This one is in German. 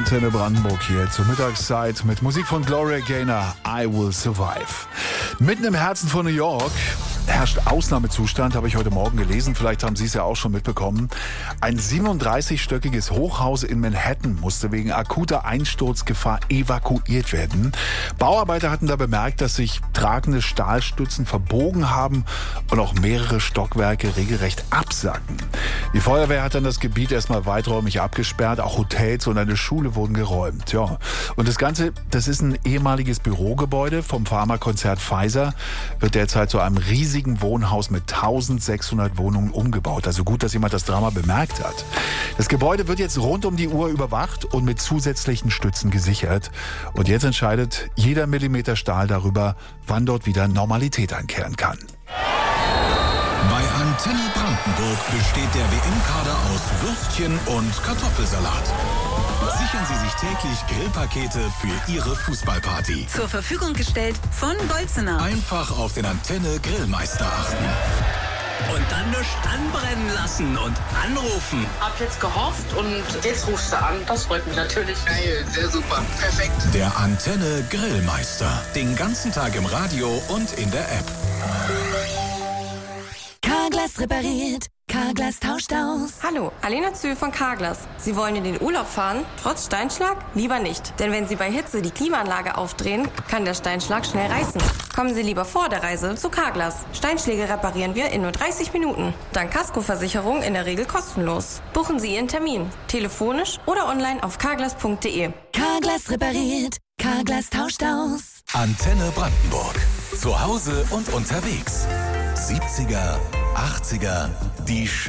Antenne Brandenburg hier zur Mittagszeit mit Musik von Gloria Gaynor, I Will Survive. Mitten im Herzen von New York herrscht Ausnahmezustand, habe ich heute Morgen gelesen. Vielleicht haben Sie es ja auch schon mitbekommen. Ein 37-stöckiges Hochhaus in Manhattan musste wegen akuter Einsturzgefahr evakuiert werden. Bauarbeiter hatten da bemerkt, dass sich tragende Stahlstützen verbogen haben und auch mehrere Stockwerke regelrecht absacken. Die Feuerwehr hat dann das Gebiet erstmal weiträumig abgesperrt. Auch Hotels und eine Schule wurden geräumt. Ja. Und das Ganze, das ist ein ehemaliges Bürogebäude vom Pharmakonzern Pfizer, wird derzeit zu einem riesigen Wohnhaus mit 1600 Wohnungen umgebaut. Also gut, dass jemand das Drama bemerkt hat. Das Gebäude wird jetzt rund um die Uhr überwacht und mit zusätzlichen Stützen gesichert. Und jetzt entscheidet jeder Millimeter Stahl darüber, wann dort wieder Normalität einkehren kann. Bei Antenne Brandenburg besteht der WM-Kader aus Würstchen und Kartoffelsalat. Sichern Sie sich täglich Grillpakete für Ihre Fußballparty. Zur Verfügung gestellt von Bolzener. Einfach auf den Antenne Grillmeister achten. Und dann nicht anbrennen lassen und anrufen. Hab jetzt gehofft und jetzt rufst du an. Das freut mich natürlich. Geil, sehr super, perfekt. Der Antenne Grillmeister. Den ganzen Tag im Radio und in der App. Carglass repariert. Carglass tauscht aus. Hallo, Alena Zühl von Carglass. Sie wollen in den Urlaub fahren? Trotz Steinschlag? Lieber nicht. Denn wenn Sie bei Hitze die Klimaanlage aufdrehen, kann der Steinschlag schnell reißen. Kommen Sie lieber vor der Reise zu Carglass. Steinschläge reparieren wir in nur 30 Minuten. Dank Kaskoversicherung in der Regel kostenlos. Buchen Sie Ihren Termin. Telefonisch oder online auf carglass.de. Carglass repariert. Carglass tauscht aus. Antenne Brandenburg. Zu Hause und unterwegs. 70er, 80er, die